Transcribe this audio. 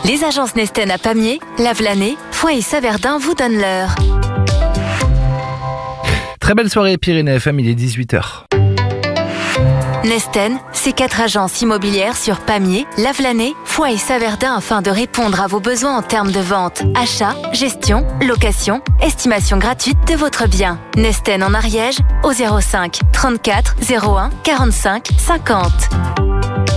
Les agences Nesten à Pamiers, Lavelanet, Foix et Saverdin vous donnent l'heure. Très belle soirée Pyrénées FM, il est 18h. Nesten, c'est 4 agences immobilières sur Pamiers, Lavelanet, Foix et Saverdin afin de répondre à vos besoins en termes de vente, achat, gestion, location, estimation gratuite de votre bien. Nesten en Ariège au 05 34 01 45 50.